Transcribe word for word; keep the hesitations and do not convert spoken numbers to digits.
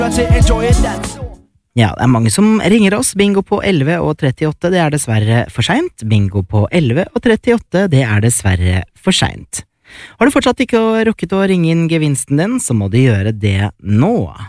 Ja, det er mange som ringer oss. Bingo på elleve og trettiåtte, det er dessverre for sent. Bingo på elleve og trettiåtte, det er dessverre for sent. Har du fortsatt ikke rukket å ringe inn gevinsten din, så må du gjøre det nå.